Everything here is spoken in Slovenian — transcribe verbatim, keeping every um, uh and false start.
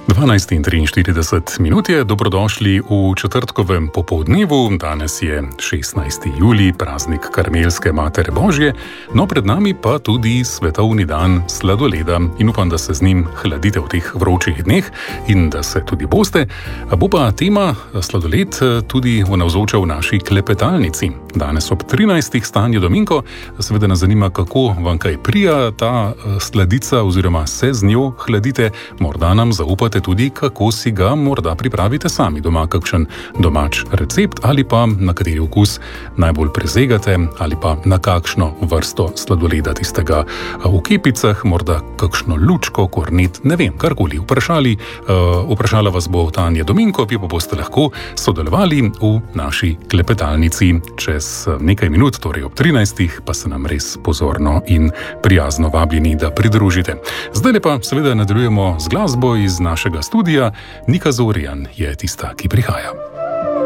dvanajst in triinštirideset minut je, dobrodošli v četrtkovem popoldnevu. Danes je šestnajsti julij, praznik Karmelske Matere Božje, no pred nami pa tudi svetovni dan sladoleda in upam, da se z njim hladite v teh vročih dneh in da se tudi boste. Bo pa tema sladoled tudi v navzoča v naši klepetalnici. Danes ob trinajstih Stanje Dominko, seveda nas zanima, kako vam kaj prija ta sladica oziroma se z njo hladite, morda nam zaupate tudi, kako si ga morda pripravite sami doma, kakšen domač recept ali pa na kateri okus najbolj prezegate ali pa na kakšno vrsto sladoleda tistega v kepicah, morda kakšno lučko, kornet, ne vem, karkoli vprašali. Vprašala vas bo Tanja Dominko, vi pa boste lahko sodelovali v naši klepetalnici čez nekaj minut, torej ob trinajstih, pa se nam res pozorno in prijazno vabljeni, da pridružite. Zdaj pa seveda nadaljujemo z glasbo iz našega studija. Nika Zorjan je tista, ki prihaja.